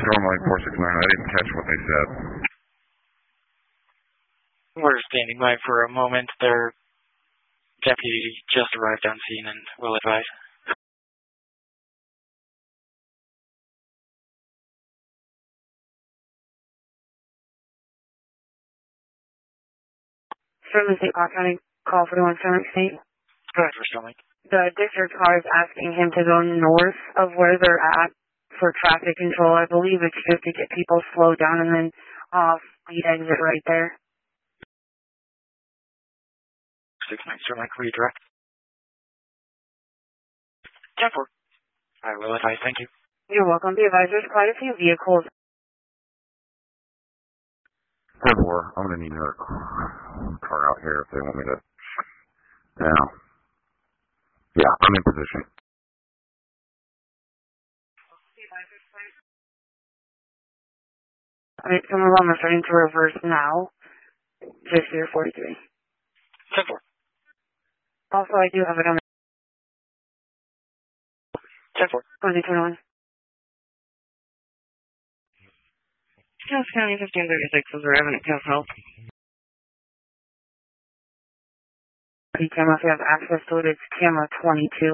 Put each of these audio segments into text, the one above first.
Stormlight 469. I didn't catch what they said. We're standing by for a moment. Their deputy just arrived on scene and will advise. Sterling State Park County, call for the one Sterling State. Go ahead for Sterling. The district car is asking him to go north of where they're at for traffic control. I believe it's just to get people slowed down and then off the exit right there. 69 Sterling, redirect. 10-4. I will advise, thank you. You're welcome. Be advised, there's quite a few vehicles. 4-4. I'm going to need another car out here if they want me to. Now. Yeah, I'm in position. Alright, some of them are starting to reverse now. Just here, 43. 10-4. Also, I do have it on 10-4. 2021. Cass County 1536 is arriving at Cass Health. Camera, if you have access to it, it's camera 22.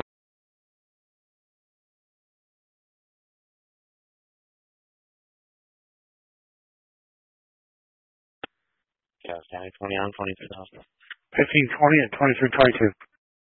Cass County 20 on 23,000. 1520 and 2322.